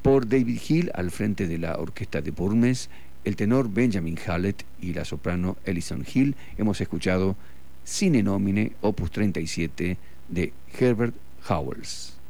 por David Hill al frente de la orquesta de Burmes, el tenor Benjamin Hallett y la soprano Ellison Hill. Hemos escuchado Sine Nomine, opus 37 de Herbert Howells.